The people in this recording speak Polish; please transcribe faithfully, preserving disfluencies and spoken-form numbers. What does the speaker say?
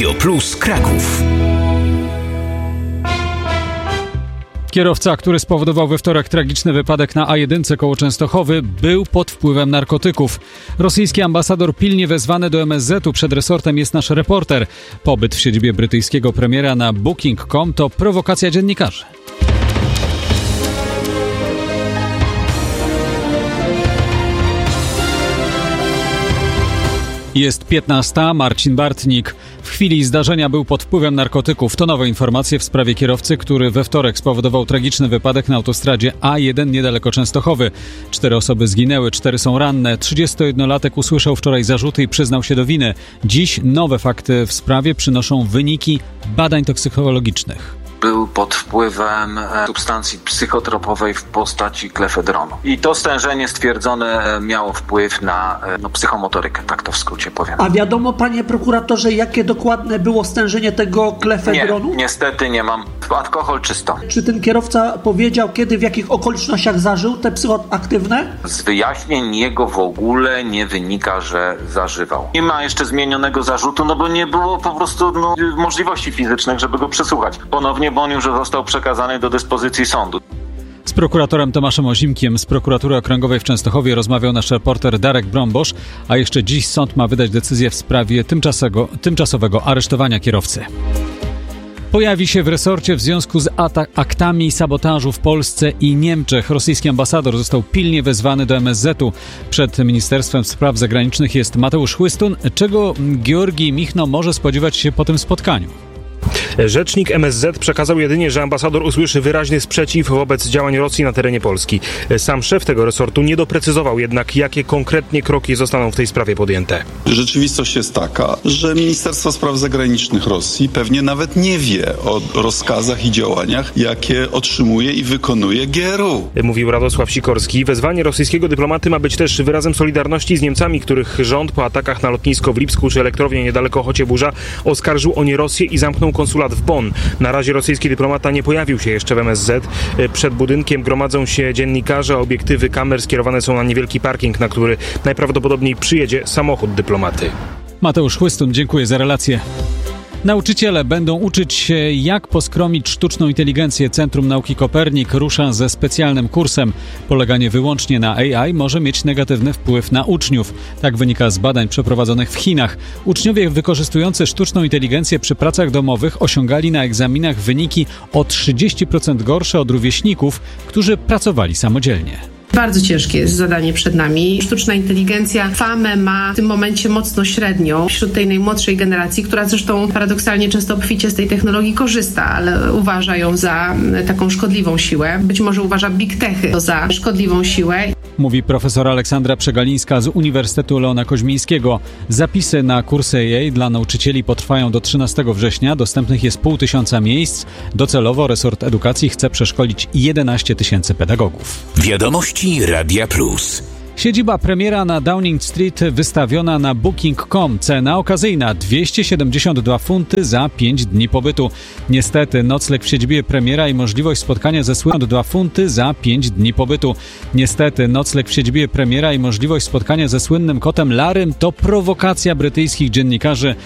Radio Plus Kraków. Kierowca, który spowodował we wtorek tragiczny wypadek na A jeden koło Częstochowy, był pod wpływem narkotyków. Rosyjski ambasador pilnie wezwany do M S Z-u. Przed resortem jest nasz reporter. Pobyt w siedzibie brytyjskiego premiera na booking kropka com to prowokacja dziennikarzy. Jest piętnasta. Marcin Bartnik. W chwili zdarzenia był pod wpływem narkotyków. To nowe informacje w sprawie kierowcy, który we wtorek spowodował tragiczny wypadek na autostradzie A jeden niedaleko Częstochowy. Cztery osoby zginęły, cztery są ranne. trzydziestojednolatek usłyszał wczoraj zarzuty i przyznał się do winy. Dziś nowe fakty w sprawie przynoszą wyniki badań toksykologicznych. Był pod wpływem substancji psychotropowej w postaci klefedronu. I to stężenie stwierdzone miało wpływ na no, psychomotorykę, tak to w skrócie powiem. A wiadomo, panie prokuratorze, jakie dokładne było stężenie tego klefedronu? Nie, niestety nie mam. Alkohol czysto. Czy ten kierowca powiedział, kiedy, w jakich okolicznościach zażył te psychoaktywne? Z wyjaśnień jego w ogóle nie wynika, że zażywał. Nie ma jeszcze zmienionego zarzutu, no bo nie było po prostu no, możliwości fizycznych, żeby go przesłuchać. Ponownie, bo on już został przekazany do dyspozycji sądu. Z prokuratorem Tomaszem Ozimkiem z Prokuratury Okręgowej w Częstochowie rozmawiał nasz reporter Darek Brombosz, a jeszcze dziś sąd ma wydać decyzję w sprawie tymczasowego, tymczasowego aresztowania kierowcy. Pojawi się w resorcie w związku z atak- aktami sabotażu w Polsce i Niemczech. Rosyjski ambasador został pilnie wezwany do M S Z-u. Przed Ministerstwem Spraw Zagranicznych jest Mateusz Chłystun. Czego Georgij Michno może spodziewać się po tym spotkaniu? Rzecznik M S Z przekazał jedynie, że ambasador usłyszy wyraźny sprzeciw wobec działań Rosji na terenie Polski. Sam szef tego resortu nie doprecyzował jednak, jakie konkretnie kroki zostaną w tej sprawie podjęte. Rzeczywistość jest taka, że Ministerstwo Spraw Zagranicznych Rosji pewnie nawet nie wie o rozkazach i działaniach, jakie otrzymuje i wykonuje G R U. Mówił Radosław Sikorski. Wezwanie rosyjskiego dyplomaty ma być też wyrazem solidarności z Niemcami, których rząd po atakach na lotnisko w Lipsku czy elektrownię niedaleko Chocieburza oskarżył o nie Rosję i zamknął konsulat w Bonn. Na razie rosyjski dyplomata nie pojawił się jeszcze w M S Z. Przed budynkiem gromadzą się dziennikarze, obiektywy kamer skierowane są na niewielki parking, na który najprawdopodobniej przyjedzie samochód dyplomaty. Mateusz Chłystun, dziękuję za relację. Nauczyciele będą uczyć się, jak poskromić sztuczną inteligencję. Centrum Nauki Kopernik rusza ze specjalnym kursem. Poleganie wyłącznie na A I może mieć negatywny wpływ na uczniów. Tak wynika z badań przeprowadzonych w Chinach. Uczniowie wykorzystujący sztuczną inteligencję przy pracach domowych osiągali na egzaminach wyniki o trzydzieści procent gorsze od rówieśników, którzy pracowali samodzielnie. Bardzo ciężkie jest zadanie przed nami. Sztuczna inteligencja famę ma w tym momencie mocno średnią wśród tej najmłodszej generacji, która zresztą paradoksalnie często obficie z tej technologii korzysta, ale uważa ją za taką szkodliwą siłę. Być może uważa big techy za szkodliwą siłę. Mówi profesor Aleksandra Przegalińska z Uniwersytetu Leona Koźmińskiego. Zapisy na kursy A I dla nauczycieli potrwają do trzynastego września. Dostępnych jest pół tysiąca miejsc. Docelowo resort edukacji chce przeszkolić jedenaście tysięcy pedagogów. Wiadomości Radia Plus. Siedziba premiera na Downing Street wystawiona na booking kropka com. Cena okazyjna dwieście siedemdziesiąt dwa funty za pięć dni pobytu. Niestety nocleg w siedzibie premiera i możliwość spotkania ze słynnym dwa funty za pięć dni pobytu. Niestety nocleg w siedzibie premiera i możliwość spotkania ze słynnym kotem Larrym to prowokacja brytyjskich dziennikarzy.